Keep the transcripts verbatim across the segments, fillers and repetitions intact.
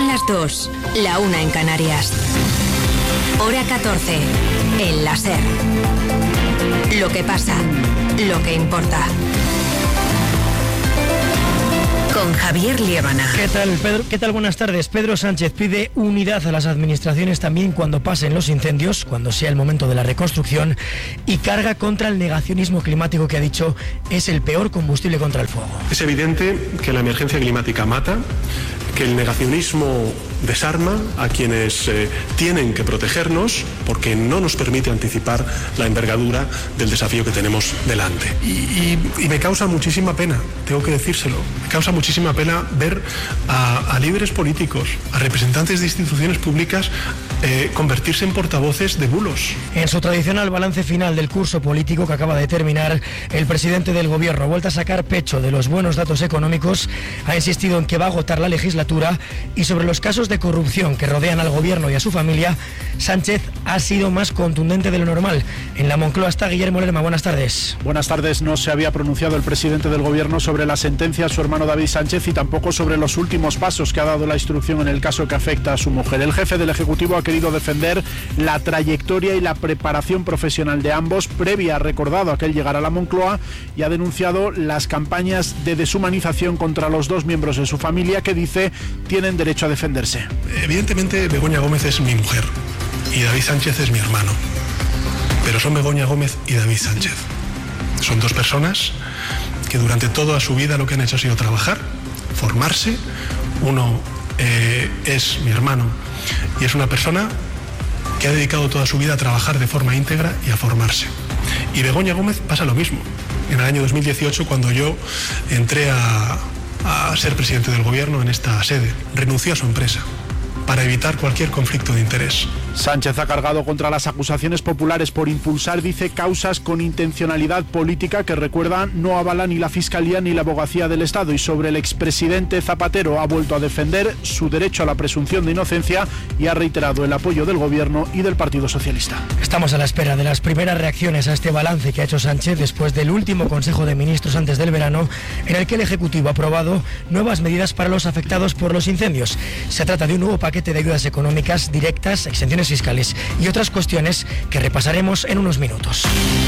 las dos, la una en Canarias. Hora catorce, en la SER. Lo que pasa, lo que importa. Con Javier Liébana. ¿Qué tal, Pedro? ¿Qué tal? Buenas tardes. Pedro Sánchez pide unidad a las administraciones también cuando pasen los incendios, cuando sea el momento de la reconstrucción, y carga contra el negacionismo climático que ha dicho es el peor combustible contra el fuego. Es evidente que la emergencia climática mata, que el negacionismo desarma a quienes eh, tienen que protegernos porque no nos permite anticipar la envergadura del desafío que tenemos delante. Y, y, y me causa muchísima pena, tengo que decírselo, me causa muchísima pena ver a, a líderes políticos, a representantes de instituciones públicas eh, convertirse en portavoces de bulos. En su tradicional balance final del curso político que acaba de terminar, el presidente del gobierno ha vuelto a sacar pecho de los buenos datos económicos, ha insistido en que va a agotar la legislatura y sobre los casos de corrupción que rodean al gobierno y a su familia, Sánchez ha sido más contundente de lo normal. En la Moncloa está Guillermo Lerma. Buenas tardes. Buenas tardes. No se había pronunciado el presidente del gobierno sobre la sentencia a su hermano David Sánchez y tampoco sobre los últimos pasos que ha dado la instrucción en el caso que afecta a su mujer. El jefe del Ejecutivo ha querido defender la trayectoria y la preparación profesional de ambos previa, ha recordado, a que él llegara a la Moncloa, y ha denunciado las campañas de deshumanización contra los dos miembros de su familia que dice tienen derecho a defenderse. Evidentemente Begoña Gómez es mi mujer y David Sánchez es mi hermano, pero son Begoña Gómez y David Sánchez. Son dos personas que durante toda su vida lo que han hecho ha sido trabajar, formarse. Uno eh, es mi hermano y es una persona que ha dedicado toda su vida a trabajar de forma íntegra y a formarse. Y Begoña Gómez pasa lo mismo. En el año dos mil dieciocho, cuando yo entré a, a ser presidente del gobierno en esta sede, renunció a su empresa para evitar cualquier conflicto de interés. Sánchez ha cargado contra las acusaciones populares por impulsar, dice, causas con intencionalidad política que, recuerda, no avala ni la Fiscalía ni la Abogacía del Estado. Y sobre el expresidente Zapatero ha vuelto a defender su derecho a la presunción de inocencia y ha reiterado el apoyo del Gobierno y del Partido Socialista. Estamos a la espera de las primeras reacciones a este balance que ha hecho Sánchez después del último Consejo de Ministros antes del verano, en el que el Ejecutivo ha aprobado nuevas medidas para los afectados por los incendios. Se trata de un nuevo paquete de ayudas económicas directas, exenciones fiscales y otras cuestiones que repasaremos en unos minutos.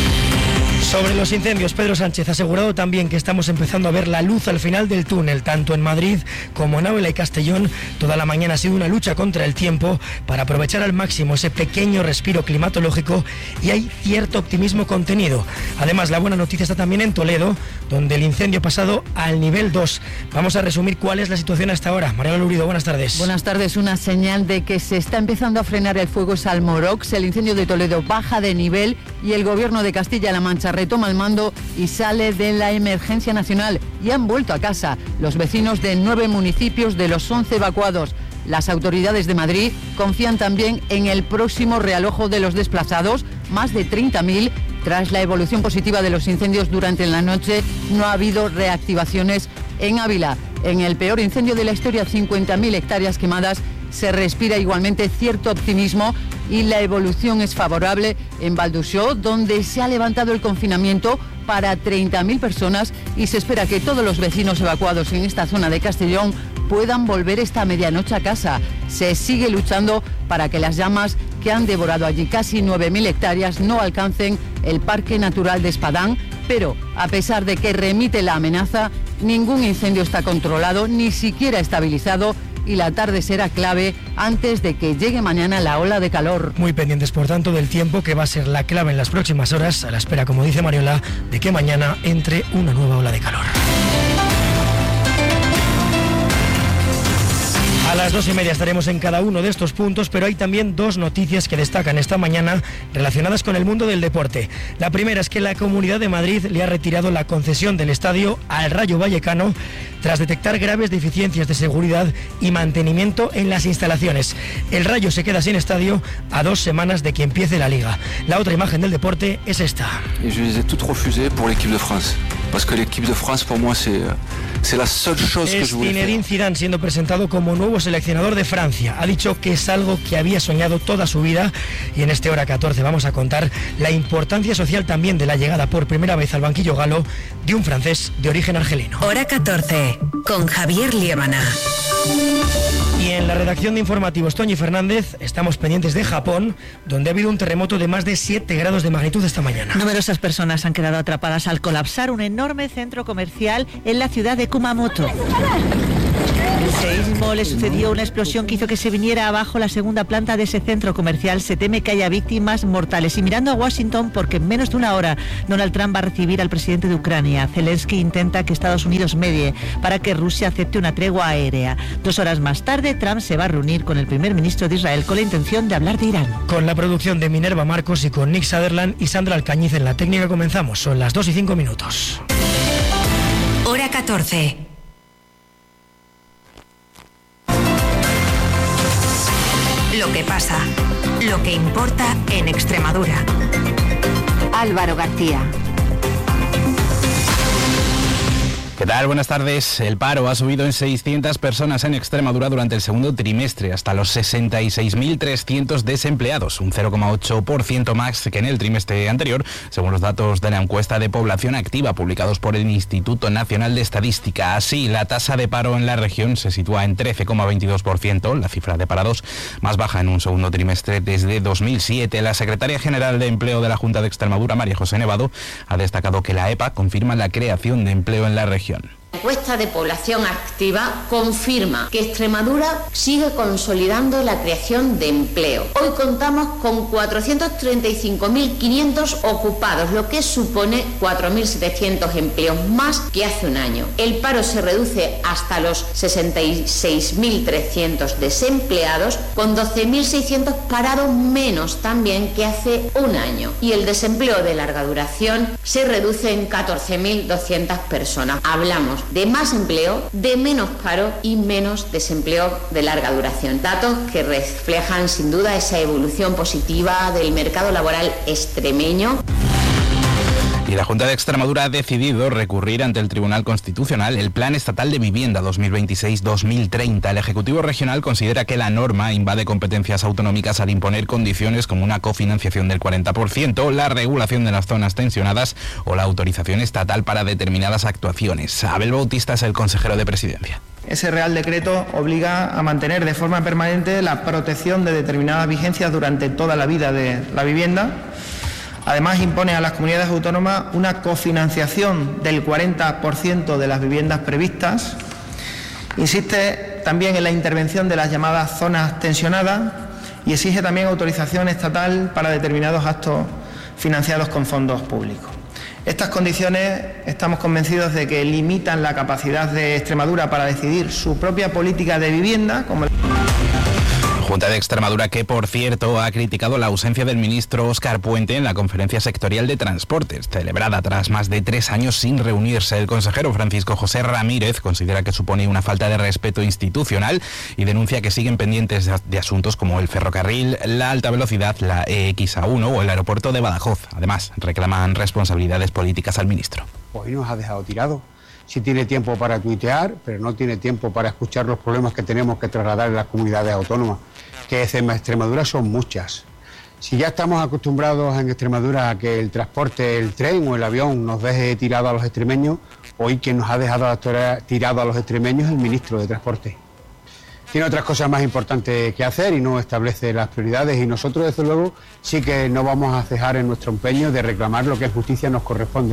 Sobre los incendios, Pedro Sánchez ha asegurado también que estamos empezando a ver la luz al final del túnel, tanto en Madrid como en Ávila y Castellón. Toda la mañana ha sido una lucha contra el tiempo para aprovechar al máximo ese pequeño respiro climatológico y hay cierto optimismo contenido. Además, la buena noticia está también en Toledo, donde el incendio ha pasado al nivel dos. Vamos a resumir cuál es la situación hasta ahora. María Lurido, buenas tardes. Buenas tardes. Una señal de que se está empezando a frenar el fuego es Almorox. El incendio de Toledo baja de nivel y el Gobierno de Castilla-La Mancha retoma el mando y sale de la emergencia nacional. Y han vuelto a casa los vecinos de nueve municipios de los once evacuados. Las autoridades de Madrid confían también en el próximo realojo de los desplazados, más de treinta mil. Tras la evolución positiva de los incendios durante la noche, no ha habido reactivaciones en Ávila. En el peor incendio de la historia, cincuenta mil hectáreas quemadas, se respira igualmente cierto optimismo y la evolución es favorable en Valdusó, donde se ha levantado el confinamiento para treinta mil personas y se espera que todos los vecinos evacuados en esta zona de Castellón puedan volver esta medianoche a casa. Se sigue luchando para que las llamas que han devorado allí casi nueve mil hectáreas no alcancen el Parque Natural de Espadán, pero a pesar de que remite la amenaza, ningún incendio está controlado, ni siquiera estabilizado, y la tarde será clave antes de que llegue mañana la ola de calor. Muy pendientes, por tanto, del tiempo, que va a ser la clave en las próximas horas, a la espera, como dice Mariola, de que mañana entre una nueva ola de calor. A las dos y media estaremos en cada uno de estos puntos, pero hay también dos noticias que destacan esta mañana relacionadas con el mundo del deporte. La primera es que la Comunidad de Madrid le ha retirado la concesión del estadio al Rayo Vallecano tras detectar graves deficiencias de seguridad y mantenimiento en las instalaciones. El Rayo se queda sin estadio a dos semanas de que empiece la Liga. La otra imagen del deporte es esta. Y yo les he toutes refusées pour l'équipe de France. Parce que l'équipe de France pour moi c'est c'est la seule chose que je voulais faire. Zinedine Zidane siendo presentado como nuevo seleccionador de Francia. Ha dicho que es algo que había soñado toda su vida y en este Hora catorce vamos a contar la importancia social también de la llegada por primera vez al banquillo galo de un francés de origen argelino. Hora catorce con Javier Liébana. Y en la redacción de informativos, Toñi Fernández, estamos pendientes de Japón, donde ha habido un terremoto de más de siete grados de magnitud esta mañana. Numerosas personas han quedado atrapadas al colapsar un enorme centro comercial en la ciudad de Kumamoto. El seísmo le sucedió una explosión que hizo que se viniera abajo la segunda planta de ese centro comercial. Se teme que haya víctimas mortales. Y mirando a Washington, porque en menos de una hora Donald Trump va a recibir al presidente de Ucrania. Zelensky intenta que Estados Unidos medie para que Rusia acepte una tregua aérea. Dos horas más tarde, Trump se va a reunir con el primer ministro de Israel con la intención de hablar de Irán. Con la producción de Minerva Marcos y con Nick Sutherland y Sandra Alcañiz en la técnica comenzamos. Son las dos y cinco minutos. Hora catorce. Lo que pasa, lo que importa en Extremadura. Álvaro García. ¿Qué tal? Buenas tardes. El paro ha subido en seiscientas personas en Extremadura durante el segundo trimestre, hasta los sesenta y seis mil trescientos desempleados, un cero coma ocho por ciento más que en el trimestre anterior, según los datos de la encuesta de población activa publicados por el Instituto Nacional de Estadística. Así, la tasa de paro en la región se sitúa en trece coma veintidós por ciento, la cifra de parados más baja en un segundo trimestre desde dos mil siete. La secretaria general de Empleo de la Junta de Extremadura, María José Nevado, ha destacado que la EPA confirma la creación de empleo en la región. La encuesta de población activa confirma que Extremadura sigue consolidando la creación de empleo. Hoy contamos con cuatrocientos treinta y cinco mil quinientos ocupados, lo que supone cuatro mil setecientos empleos más que hace un año. El paro se reduce hasta los sesenta y seis mil trescientos desempleados, con doce mil seiscientos parados menos también que hace un año. Y el desempleo de larga duración se reduce en catorce mil doscientas personas. Hablamos de más empleo, de menos paro y menos desempleo de larga duración. Datos que reflejan sin duda esa evolución positiva del mercado laboral extremeño. Y la Junta de Extremadura ha decidido recurrir ante el Tribunal Constitucional el Plan Estatal de Vivienda dos mil veintiséis dos mil treinta. El Ejecutivo Regional considera que la norma invade competencias autonómicas al imponer condiciones como una cofinanciación del cuarenta por ciento, la regulación de las zonas tensionadas o la autorización estatal para determinadas actuaciones. Abel Bautista es el consejero de Presidencia. Ese Real Decreto obliga a mantener de forma permanente la protección de determinadas vigencias durante toda la vida de la vivienda. Además, impone a las comunidades autónomas una cofinanciación del cuarenta por ciento de las viviendas previstas. Insiste también en la intervención de las llamadas zonas tensionadas y exige también autorización estatal para determinados actos financiados con fondos públicos. Estas condiciones estamos convencidos de que limitan la capacidad de Extremadura para decidir su propia política de vivienda, como el... Junta de Extremadura que, por cierto, ha criticado la ausencia del ministro Óscar Puente en la conferencia sectorial de transportes, celebrada tras más de tres años sin reunirse. El consejero Francisco José Ramírez considera que supone una falta de respeto institucional y denuncia que siguen pendientes de asuntos como el ferrocarril, la alta velocidad, la E X A uno o el aeropuerto de Badajoz. Además, reclaman responsabilidades políticas al ministro. Hoy nos ha dejado tirado. Sí tiene tiempo para tuitear, pero no tiene tiempo para escuchar los problemas que tenemos que trasladar en las comunidades autónomas, que en Extremadura son muchas. Si ya estamos acostumbrados en Extremadura a que el transporte, el tren o el avión nos deje tirado a los extremeños, hoy quien nos ha dejado tirado a los extremeños es el ministro de Transporte. Tiene otras cosas más importantes que hacer y no establece las prioridades, y nosotros, desde luego, sí que no vamos a cejar en nuestro empeño de reclamar lo que en justicia nos corresponde.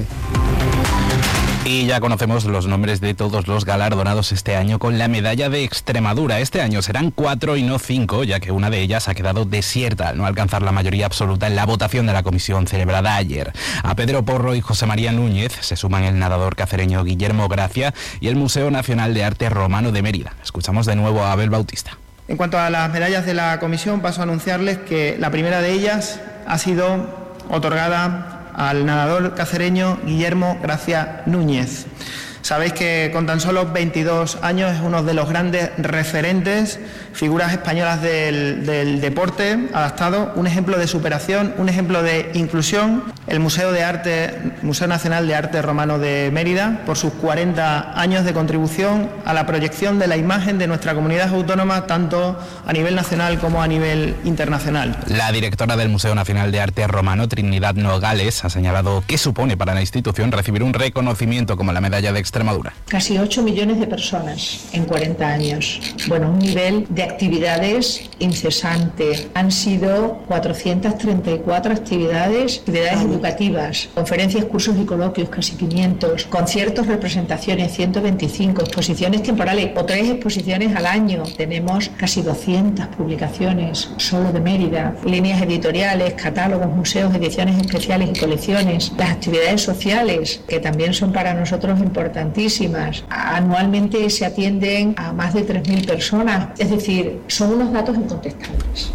Y ya conocemos los nombres de todos los galardonados este año con la medalla de Extremadura. Este año serán cuatro y no cinco, ya que una de ellas ha quedado desierta al no alcanzar la mayoría absoluta en la votación de la comisión celebrada ayer. A Pedro Porro y José María Núñez se suman el nadador cacereño Guillermo Gracia y el Museo Nacional de Arte Romano de Mérida. Escuchamos de nuevo a Abel Bautista. En cuanto a las medallas de la comisión, paso a anunciarles que la primera de ellas ha sido otorgada al nadador cacereño Guillermo Gracia Núñez. Sabéis que con tan solo veintidós años es uno de los grandes referentes, figuras españolas del, del deporte adaptado, un ejemplo de superación, un ejemplo de inclusión. El Museo de Arte, Museo Nacional de Arte Romano de Mérida, por sus cuarenta años de contribución a la proyección de la imagen de nuestra comunidad autónoma, tanto a nivel nacional como a nivel internacional. La directora del Museo Nacional de Arte Romano, Trinidad Nogales, ha señalado qué supone para la institución recibir un reconocimiento como la medalla de Extremadura Extremadura. Casi ocho millones de personas en cuarenta años. Bueno, un nivel de actividades incesante. Han sido cuatrocientas treinta y cuatro actividades, actividades educativas, conferencias, cursos y coloquios, casi quinientos, conciertos, representaciones, ciento veinticinco, exposiciones temporales o tres exposiciones al año. Tenemos casi doscientas publicaciones solo de Mérida, líneas editoriales, catálogos, museos, ediciones especiales y colecciones. Las actividades sociales, que también son para nosotros importantísimas. Anualmente se atienden a más de tres mil personas, es decir, son unos datos incontestables.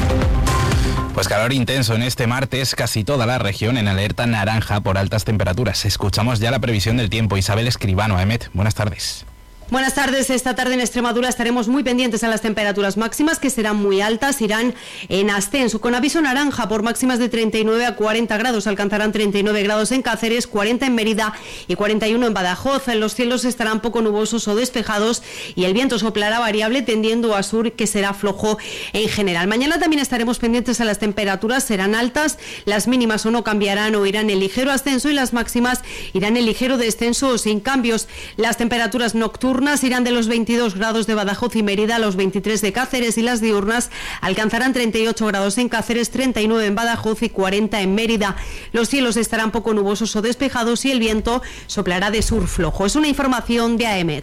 Pues calor intenso en este martes, casi toda la región en alerta naranja por altas temperaturas. Escuchamos ya la previsión del tiempo. Isabel Escribano, Aemet, buenas tardes. Buenas tardes. Esta tarde en Extremadura estaremos muy pendientes a las temperaturas máximas, que serán muy altas, irán en ascenso, con aviso naranja por máximas de treinta y nueve a cuarenta grados. Alcanzarán treinta y nueve grados en Cáceres, cuarenta en Mérida y cuarenta y uno en Badajoz. Los cielos estarán poco nubosos o despejados y el viento soplará variable tendiendo a sur, que será flojo en general. Mañana también estaremos pendientes a las temperaturas, serán altas, las mínimas o no cambiarán o irán en ligero ascenso y las máximas irán en ligero descenso o sin cambios. Las temperaturas nocturnas irán de los veintidós grados de Badajoz y Mérida a los veintitrés de Cáceres, y las diurnas alcanzarán treinta y ocho grados en Cáceres, treinta y nueve en Badajoz y cuarenta en Mérida. Los cielos estarán poco nubosos o despejados y el viento soplará de sur flojo. Es una información de Aemet.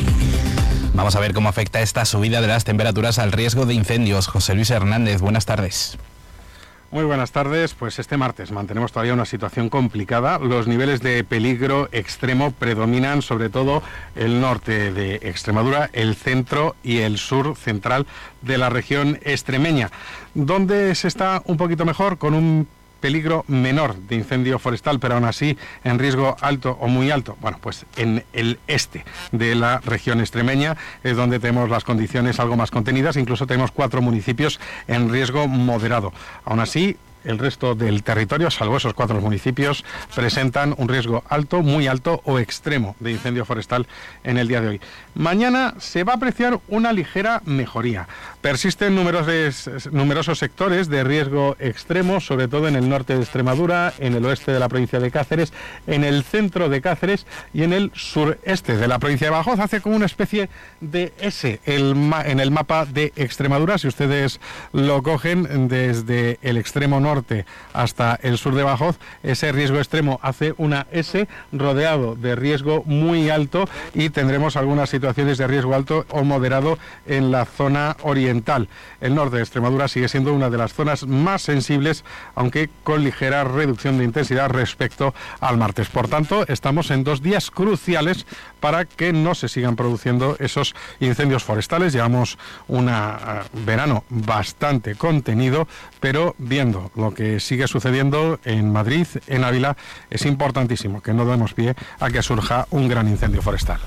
Vamos a ver cómo afecta esta subida de las temperaturas al riesgo de incendios. José Luis Hernández, buenas tardes. Muy buenas tardes. Pues este martes mantenemos todavía una situación complicada. Los niveles de peligro extremo predominan sobre todo el norte de Extremadura, el centro y el sur central de la región extremeña, donde se está un poquito mejor, con un peligro menor de incendio forestal, pero aún así en riesgo alto o muy alto. Bueno, pues en el este de la región extremeña es donde tenemos las condiciones algo más contenidas. Incluso tenemos cuatro municipios en riesgo moderado. Aún así, el resto del territorio, salvo esos cuatro municipios, presentan un riesgo alto, muy alto o extremo de incendio forestal en el día de hoy. Mañana se va a apreciar una ligera mejoría. Persisten numerosos, numerosos sectores de riesgo extremo, sobre todo en el norte de Extremadura, en el oeste de la provincia de Cáceres, en el centro de Cáceres y en el sureste de la provincia de Badajoz. Hace como una especie de S el ma- en el mapa de Extremadura. Si ustedes lo cogen desde el extremo norte hasta el sur de Badajoz, ese riesgo extremo hace una S rodeado de riesgo muy alto, y tendremos algunas situaciones de riesgo alto o moderado en la zona oriental. El norte de Extremadura sigue siendo una de las zonas más sensibles, aunque con ligera reducción de intensidad respecto al martes. Por tanto, estamos en dos días cruciales para que no se sigan produciendo esos incendios forestales. Llevamos un uh, verano bastante contenido, pero viendo lo que sigue sucediendo en Madrid, en Ávila, es importantísimo que no demos pie a que surja un gran incendio forestal.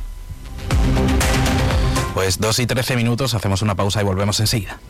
Pues dos y trece minutos, hacemos una pausa y volvemos enseguida.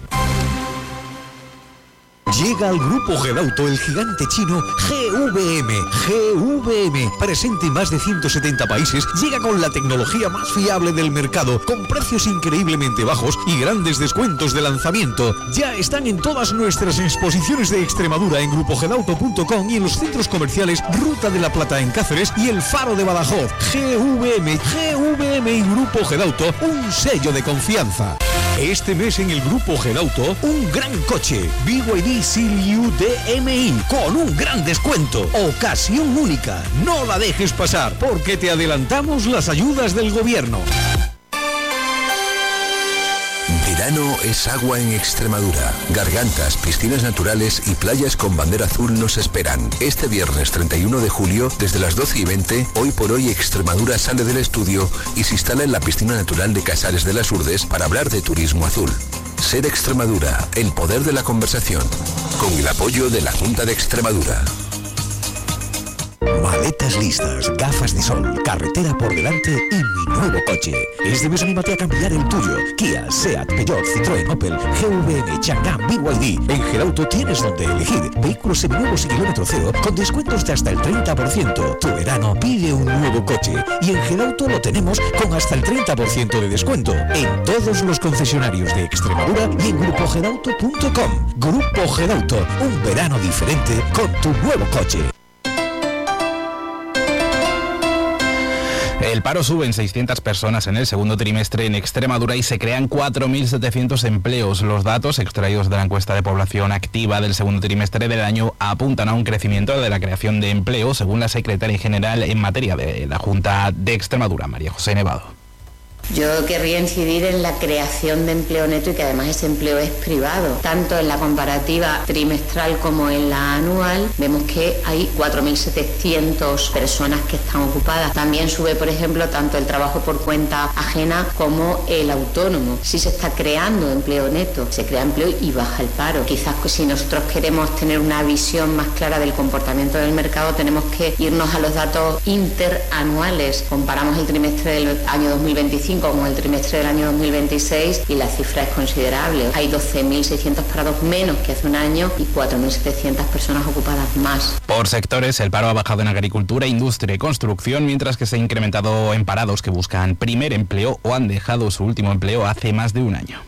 Llega al Grupo Gedauto el gigante chino G V M. G V M, presente en más de ciento setenta países, llega con la tecnología más fiable del mercado, con precios increíblemente bajos y grandes descuentos de lanzamiento. Ya están en todas nuestras exposiciones de Extremadura en grupo gedauto punto com y en los centros comerciales Ruta de la Plata en Cáceres y El Faro de Badajoz. G V M, G V M y Grupo Gedauto, un sello de confianza. Este mes en el Grupo Gedauto, un gran coche, B Y D Seal U D M I, con un gran descuento. Ocasión única, no la dejes pasar, porque te adelantamos las ayudas del gobierno. Verano es agua en Extremadura. Gargantas, piscinas naturales y playas con bandera azul nos esperan. Este viernes treinta y uno de julio, desde las doce y veinte, Hoy por Hoy Extremadura sale del estudio y se instala en la piscina natural de Casares de las Urdes para hablar de turismo azul. Ser Extremadura, el poder de la conversación. Con el apoyo de la Junta de Extremadura. Maletas listas, gafas de sol, carretera por delante y mi nuevo coche. Este mes anímate a cambiar el tuyo. Kia, Seat, Peugeot, Citroën, Opel, G V M, Chang'an, B Y D. En Gedauto tienes donde elegir. Vehículos seminuevos y kilómetro cero con descuentos de hasta el treinta por ciento. Tu verano pide un nuevo coche. Y en Gedauto lo tenemos con hasta el treinta por ciento de descuento. En todos los concesionarios de Extremadura y en grupo gedauto punto com. Grupo Gedauto, un verano diferente con tu nuevo coche. El paro sube en seiscientas personas en el segundo trimestre en Extremadura y se crean cuatro mil setecientos empleos. Los datos extraídos de la encuesta de población activa del segundo trimestre del año apuntan a un crecimiento de la creación de empleo, según la secretaria general en materia de la Junta de Extremadura, María José Nevado. Yo querría incidir en la creación de empleo neto y que además ese empleo es privado. Tanto en la comparativa trimestral como en la anual vemos que hay cuatro mil setecientas personas que están ocupadas. También sube, por ejemplo, tanto el trabajo por cuenta ajena como el autónomo. Sí se está creando empleo neto, se crea empleo y baja el paro. Quizás pues, si nosotros queremos tener una visión más clara del comportamiento del mercado tenemos que irnos a los datos interanuales. Comparamos el trimestre del año dos mil veinticinco como el trimestre del año dos mil veintiséis y la cifra es considerable. Hay doce mil seiscientos parados menos que hace un año y cuatro mil setecientas personas ocupadas más. Por sectores, el paro ha bajado en agricultura, industria y construcción, mientras que se ha incrementado en parados que buscan primer empleo o han dejado su último empleo hace más de un año.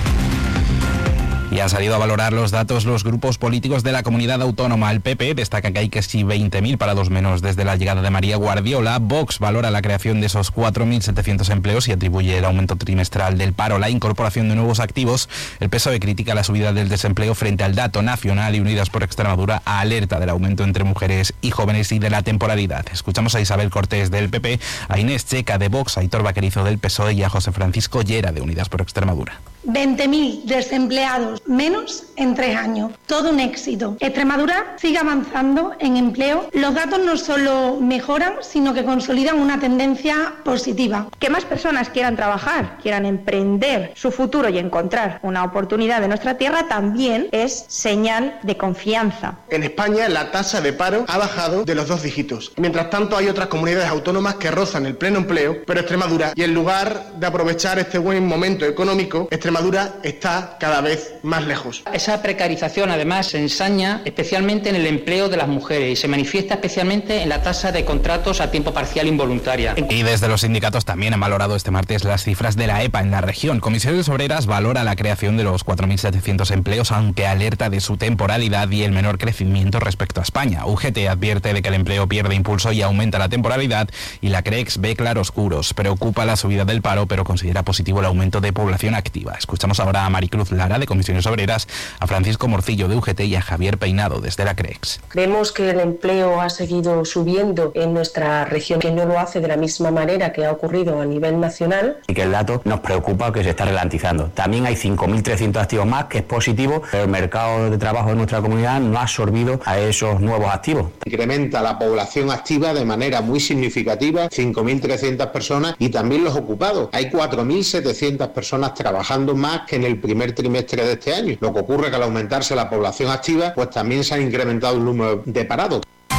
Y han salido a valorar los datos los grupos políticos de la comunidad autónoma. El P P destaca que hay casi veinte mil parados menos desde la llegada de María Guardiola. Vox valora la creación de esos cuatro mil setecientos empleos y atribuye el aumento trimestral del paro a la incorporación de nuevos activos. El P S O E critica la subida del desempleo frente al dato nacional y Unidas por Extremadura alerta del aumento entre mujeres y jóvenes y de la temporalidad. Escuchamos a Isabel Cortés del P P, a Inés Checa de Vox, a Aitor Vaquerizo del P S O E y a José Francisco Llera de Unidas por Extremadura. veinte mil desempleados menos en tres años. Todo un éxito. Extremadura sigue avanzando en empleo. Los datos no solo mejoran, sino que consolidan una tendencia positiva. Que más personas quieran trabajar, quieran emprender su futuro y encontrar una oportunidad de nuestra tierra también es señal de confianza. En España la tasa de paro ha bajado de los dos dígitos. Mientras tanto hay otras comunidades autónomas que rozan el pleno empleo, pero Extremadura, y en lugar de aprovechar este buen momento económico, Extremadura está cada vez más lejos. Esa precarización además se ensaña especialmente en el empleo de las mujeres y se manifiesta especialmente en la tasa de contratos a tiempo parcial involuntaria. Y desde los sindicatos también han valorado este martes las cifras de la E P A en la región. Comisiones Obreras valora la creación de los cuatro mil setecientos empleos, aunque alerta de su temporalidad y el menor crecimiento respecto a España. U G T advierte de que el empleo pierde impulso y aumenta la temporalidad y la CREEX ve claroscuros. Preocupa la subida del paro, pero considera positivo el aumento de población activa. Escuchamos ahora a Maricruz Lara de Comisiones Obreras, a Francisco Morcillo de U G T y a Javier Peinado desde la CREEX. Creemos que el empleo ha seguido subiendo en nuestra región, que no lo hace de la misma manera que ha ocurrido a nivel nacional. Y que el dato nos preocupa que se está ralentizando. También hay cinco mil trescientos activos más, que es positivo, pero el mercado de trabajo de nuestra comunidad no ha absorbido a esos nuevos activos. Incrementa la población activa de manera muy significativa, cinco mil trescientas personas, y también los ocupados. Hay cuatro mil setecientas personas trabajando más que en el primer trimestre de este año. Lo que ocurre es que al aumentarse la población activa, pues también se ha incrementado el número de parados.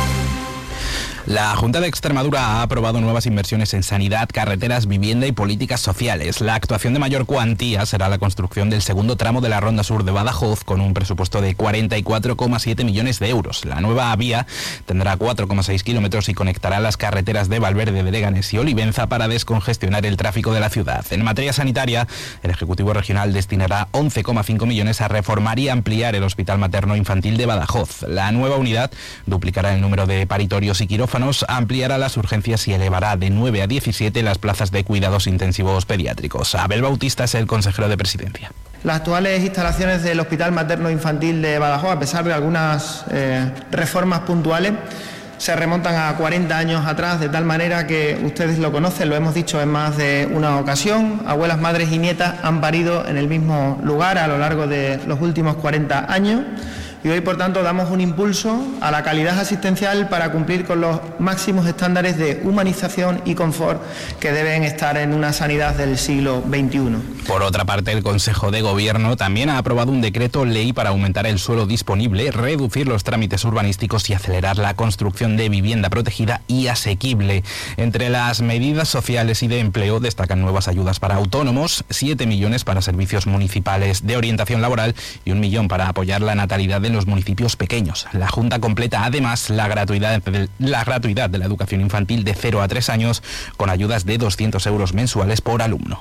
La Junta de Extremadura ha aprobado nuevas inversiones en sanidad, carreteras, vivienda y políticas sociales. La actuación de mayor cuantía será la construcción del segundo tramo de la Ronda Sur de Badajoz, con un presupuesto de cuarenta y cuatro coma siete millones de euros. La nueva vía tendrá cuatro coma seis kilómetros y conectará las carreteras de Valverde de Leganés y Olivenza para descongestionar el tráfico de la ciudad. En materia sanitaria, el Ejecutivo Regional destinará once coma cinco millones a reformar y ampliar el Hospital Materno Infantil de Badajoz. La nueva unidad duplicará el número de paritorios y quirófanos, ampliará las urgencias y elevará de nueve a diecisiete las plazas de cuidados intensivos pediátricos. Abel Bautista es el consejero de Presidencia. Las actuales instalaciones del Hospital Materno Infantil de Badajoz, a pesar de algunas eh, reformas puntuales, se remontan a cuarenta años atrás, de tal manera que ustedes lo conocen, lo hemos dicho en más de una ocasión. Abuelas, madres y nietas han parido en el mismo lugar a lo largo de los últimos cuarenta años. Y hoy, por tanto, damos un impulso a la calidad asistencial para cumplir con los máximos estándares de humanización y confort que deben estar en una sanidad del siglo veintiuno. Por otra parte, el Consejo de Gobierno también ha aprobado un decreto ley para aumentar el suelo disponible, reducir los trámites urbanísticos y acelerar la construcción de vivienda protegida y asequible. Entre las medidas sociales y de empleo destacan nuevas ayudas para autónomos, siete millones para servicios municipales de orientación laboral y un millón para apoyar la natalidad de los municipios pequeños. La Junta completa además la gratuidad, de, la gratuidad de la educación infantil de cero a tres años con ayudas de doscientos euros mensuales por alumno.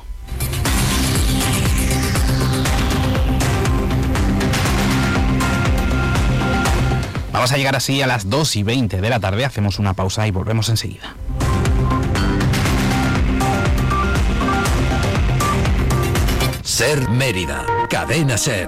Vamos a llegar así a las dos y veinte de la tarde, hacemos una pausa y volvemos enseguida. Ser Mérida, Cadena Ser.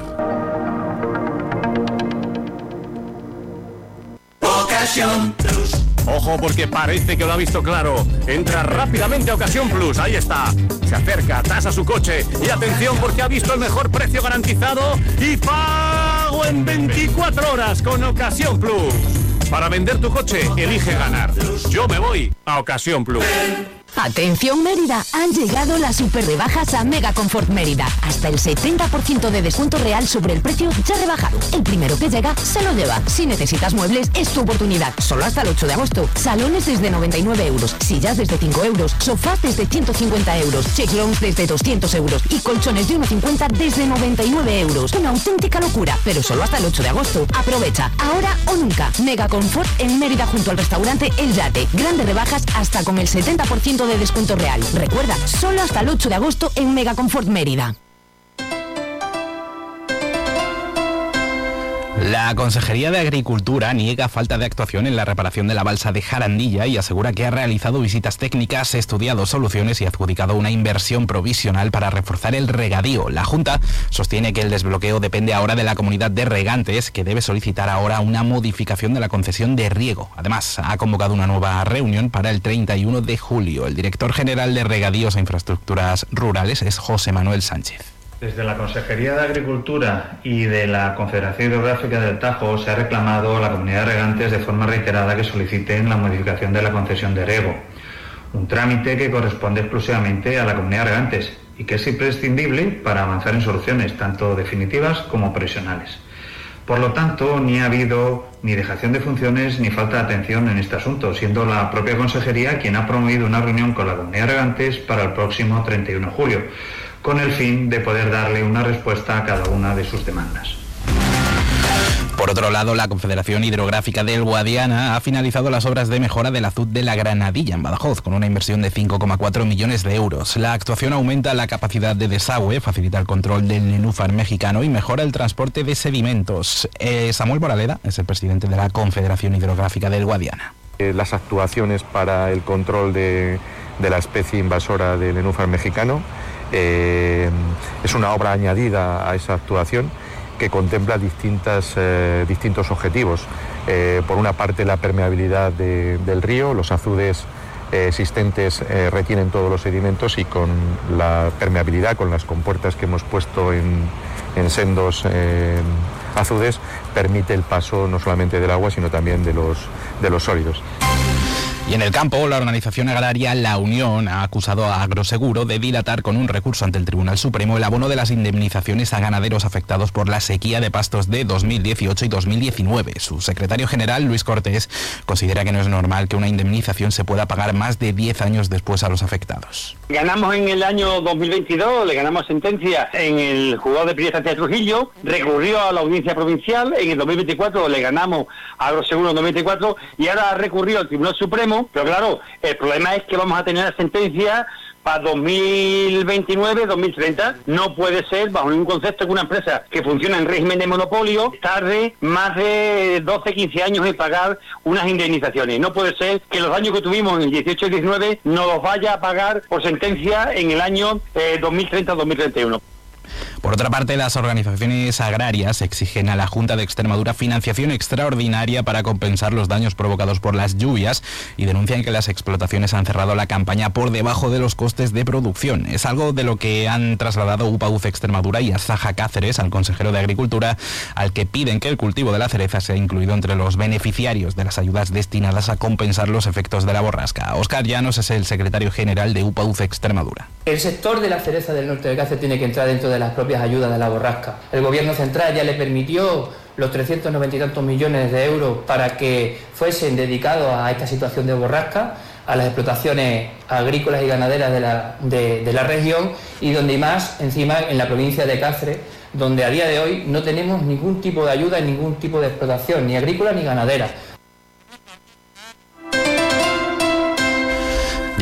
Ocasión Plus. Ojo, porque parece que lo ha visto claro. Entra rápidamente a Ocasión Plus, ahí está. Se acerca, tasa su coche y atención porque ha visto el mejor precio garantizado y pago en veinticuatro horas con Ocasión Plus. Para vender tu coche, elige ganar. Yo me voy a Ocasión Plus. Atención Mérida, han llegado las super rebajas a Mega Confort Mérida. Hasta el setenta por ciento de descuento real sobre el precio ya rebajado. El primero que llega se lo lleva. Si necesitas muebles, es tu oportunidad. Solo hasta el ocho de agosto. Salones desde noventa y nueve euros, sillas desde cinco euros, sofás desde ciento cincuenta euros, check-lounge desde doscientos euros y colchones de uno cincuenta desde noventa y nueve euros. Una auténtica locura, pero solo hasta el ocho de agosto. Aprovecha, ahora o nunca. Mega Confort en Mérida junto al restaurante El Yate. Grandes rebajas hasta con el setenta por ciento de descuento real. Recuerda, solo hasta el ocho de agosto en Mega Confort Mérida. La Consejería de Agricultura niega falta de actuación en la reparación de la balsa de Jarandilla y asegura que ha realizado visitas técnicas, estudiado soluciones y adjudicado una inversión provisional para reforzar el regadío. La Junta sostiene que el desbloqueo depende ahora de la comunidad de regantes, que debe solicitar ahora una modificación de la concesión de riego. Además, ha convocado una nueva reunión para el treinta y uno de julio. El director general de Regadíos e Infraestructuras Rurales es José Manuel Sánchez. Desde la Consejería de Agricultura y de la Confederación Hidrográfica del Tajo se ha reclamado a la comunidad de regantes de forma reiterada que soliciten la modificación de la concesión de riego, un trámite que corresponde exclusivamente a la comunidad de regantes y que es imprescindible para avanzar en soluciones tanto definitivas como provisionales. Por lo tanto, ni ha habido ni dejación de funciones ni falta de atención en este asunto, siendo la propia Consejería quien ha promovido una reunión con la comunidad de regantes para el próximo treinta y uno de julio, con el fin de poder darle una respuesta a cada una de sus demandas. Por otro lado, la Confederación Hidrográfica del Guadiana ha finalizado las obras de mejora del azud de la Granadilla en Badajoz, con una inversión de cinco coma cuatro millones de euros. La actuación aumenta la capacidad de desagüe, facilita el control del nenúfar mexicano y mejora el transporte de sedimentos. Eh, Samuel Moraleda es el presidente de la Confederación Hidrográfica del Guadiana. Eh, las actuaciones para el control de, de la especie invasora del nenúfar mexicano eh, es una obra añadida a esa actuación que contempla distintas, eh, distintos objetivos. Eh, por una parte, la permeabilidad de, del río, los azudes eh, existentes eh, retienen todos los sedimentos y con la permeabilidad, con las compuertas que hemos puesto en, en sendos eh, azudes, permite el paso no solamente del agua, sino también de los, de los sólidos. Y en el campo, la organización agraria La Unión ha acusado a Agroseguro de dilatar con un recurso ante el Tribunal Supremo el abono de las indemnizaciones a ganaderos afectados por la sequía de pastos de dos mil dieciocho y dos mil diecinueve. Su secretario general, Luis Cortés, considera que no es normal que una indemnización se pueda pagar más de diez años después a los afectados. Ganamos en el año dos mil veintidós, le ganamos sentencia en el juzgado de primera instancia de Trujillo, recurrió a la audiencia provincial, en el dos mil veinticuatro le ganamos a Agroseguro en dos mil veinticuatro y ahora ha recurrido al Tribunal Supremo. Pero claro, el problema es que vamos a tener la sentencia para dos mil veintinueve dos mil treinta. No puede ser, bajo ningún concepto, que una empresa que funciona en régimen de monopolio tarde más de doce quince años en pagar unas indemnizaciones. No puede ser que los daños que tuvimos en el dieciocho y diecinueve nos los vaya a pagar por sentencia en el año eh, dos mil treinta dos mil treinta y uno. Por otra parte, las organizaciones agrarias exigen a la Junta de Extremadura financiación extraordinaria para compensar los daños provocados por las lluvias y denuncian que las explotaciones han cerrado la campaña por debajo de los costes de producción. Es algo de lo que han trasladado UPAUCE Extremadura y Asaja Cáceres al consejero de Agricultura, al que piden que el cultivo de la cereza sea incluido entre los beneficiarios de las ayudas destinadas a compensar los efectos de la borrasca. Óscar Llanos es el secretario general de UPAUCE Extremadura. El sector de la cereza del norte de Cáceres tiene que entrar dentro de las propias ayudas de la borrasca. El gobierno central ya le permitió los trescientos noventa y tantos millones de euros para que fuesen dedicados a esta situación de borrasca, a las explotaciones agrícolas y ganaderas de la, de, de la región, y donde más encima en la provincia de Cáceres, donde a día de hoy no tenemos ningún tipo de ayuda en ningún tipo de explotación, ni agrícola ni ganadera.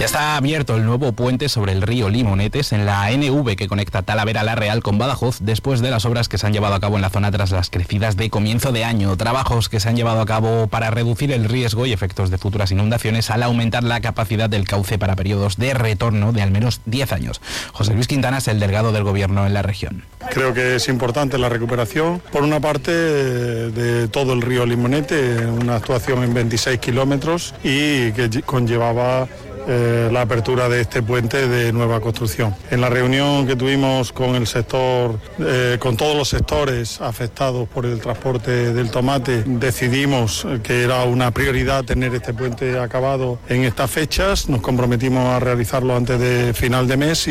Ya está abierto el nuevo puente sobre el río Limonetes en la N V que conecta Talavera-La Real con Badajoz después de las obras que se han llevado a cabo en la zona tras las crecidas de comienzo de año. Trabajos que se han llevado a cabo para reducir el riesgo y efectos de futuras inundaciones al aumentar la capacidad del cauce para periodos de retorno de al menos diez años. José Luis Quintana es el delegado del Gobierno en la región. Creo que es importante la recuperación, por una parte, de todo el río Limonete, una actuación en veintiséis kilómetros y que conllevaba Eh, la apertura de este puente de nueva construcción. En la reunión que tuvimos con el sector, eh, con todos los sectores afectados por el transporte del tomate, decidimos que era una prioridad tener este puente acabado en estas fechas. Nos comprometimos a realizarlo antes de final de mes. Y